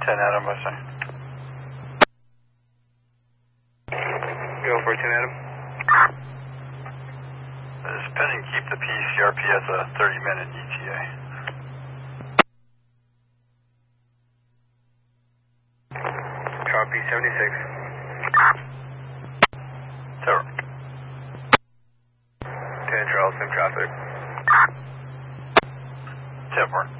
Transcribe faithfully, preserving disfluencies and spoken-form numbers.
ten Adam, I say. Go fourteen Adam. It's pending, keep the P C R P as a thirty minute E T A. Copy, seventy-six. Tower. ten Charles, same traffic. Tower.